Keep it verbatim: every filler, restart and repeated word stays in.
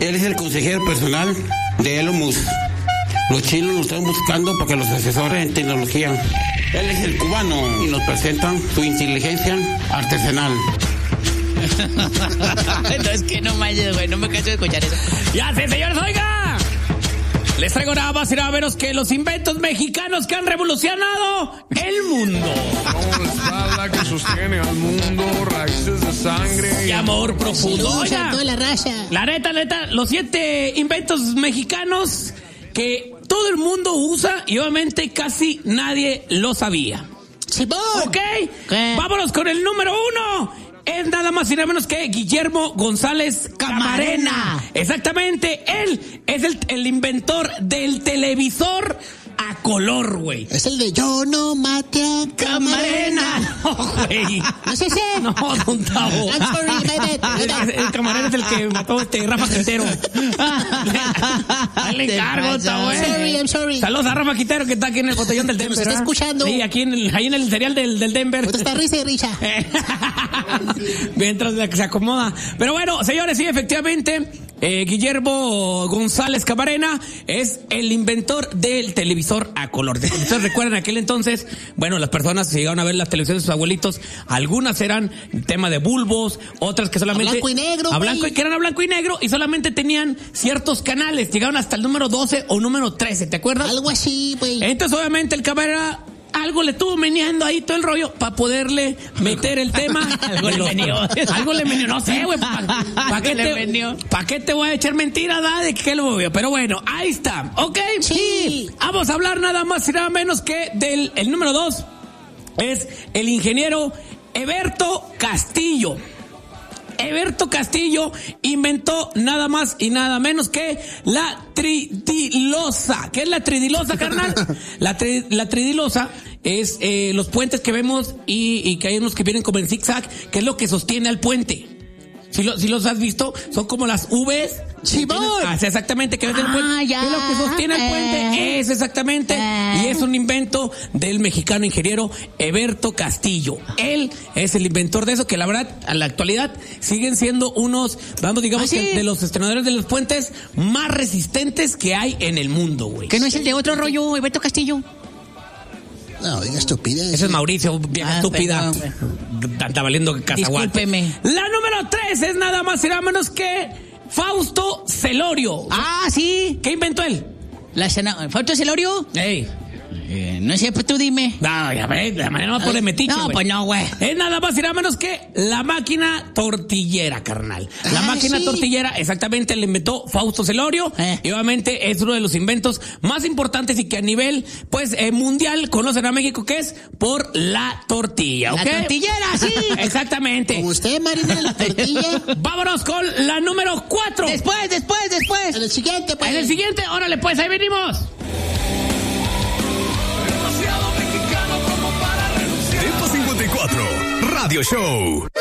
Él es el consejero personal de Elon Musk. Los chinos lo están buscando para que los asesore en tecnología. Él es el cubano y nos presentan su inteligencia artesanal. No, es que no manches, güey, no me canso de escuchar eso. Ya sé, señores, oiga. Les traigo nada más y nada menos que los inventos mexicanos que han revolucionado el mundo. Como la espalda que sostiene al mundo, raíces de sangre y amor profundo. Oiga, toda la raza. La neta, neta, los siete inventos mexicanos que todo el mundo usa y obviamente casi nadie lo sabía. Sí, ¿ok? ¿Qué? Vámonos con el número uno. Es nada más y nada menos que Guillermo González Camarena. Camarena. Exactamente, él es el, el inventor del televisor a color, güey. Es el de Yo no mate a Camarena. No, güey. ¿No es ese? No, don Tavo. I'm sorry, my bad. El, el Camarena es el que mató este Rafa Quintero. Dale encargo, Tavo. Sorry, I'm sorry. Saludos a Rafa Quintero que está aquí en el botellón del Denver. Nos está escuchando. Sí, aquí en el, ahí en el cereal del, del Denver. Ahorita está risa y risa. Mientras se acomoda. Pero bueno, señores, sí, efectivamente, eh, Guillermo González Camarena es el inventor del televisor a color. Ustedes recuerdan aquel entonces, bueno, las personas llegaron a ver las televisiones de sus abuelitos, algunas eran tema de bulbos, otras que solamente... A blanco y negro. A blanco, que eran a blanco y negro y solamente tenían ciertos canales, llegaron hasta el número doce o número trece, ¿te acuerdas? Algo así, güey. Entonces, obviamente, el Camarena... algo le estuvo meneando ahí todo el rollo para poderle meter el tema. Algo le meneó. Algo le meneó, no sé, güey. ¿Para pa qué, pa qué te voy a echar mentiras, da? ¿De qué lo movió? Pero bueno, ahí está, ¿ok? Sí. Vamos a hablar nada más y nada menos que del el número dos. Es el ingeniero Eberto Castillo. Eberto Castillo inventó nada más y nada menos que la tridilosa. ¿Qué es la tridilosa, carnal? La, tri, la tridilosa es eh, los puentes que vemos y, y que hay unos que vienen como en zigzag, que es lo que sostiene al puente. Si, lo, si los has visto, son como las V's. Sí, ah, exactamente, que ves el puente. Ah, ya. Es lo que sostiene el puente. Es exactamente. Eh. Y es un invento del mexicano ingeniero Eberto Castillo. Él es el inventor de eso, que la verdad, a la actualidad, siguen siendo unos, dando, digamos, ¿Ah, sí? que de los estrenadores de los puentes más resistentes que hay en el mundo, güey. ¿Que no es el de otro rollo, Eberto Castillo? No, diga estúpida. Ese es Mauricio, vieja Ah, estúpida. perdón, Está valiendo cacahuate. Discúlpeme. La número tres es nada más y nada menos que Fausto Celorio. Ah, sí. ¿Qué inventó él? La escena... ¿Fausto Celorio? Ey. Eh, no sé, pues tú dime. No, ya ves, de manera no pone metiche, No, güey. pues no, güey. Es nada más y nada menos que la máquina tortillera, carnal. La Ah, máquina sí. tortillera, exactamente, la inventó Fausto Celorio. Eh. Y obviamente es uno de los inventos más importantes y que a nivel, pues, eh, mundial conocen a México, que es por la tortilla, ¿ok? La tortillera, sí. Exactamente. Como usted, Marina, la tortilla. Vámonos con la número cuatro. Después, después, después. En el siguiente, pues. En el siguiente, órale, pues, ahí venimos. Tiempo cincuenta y cuatro, Radio Show.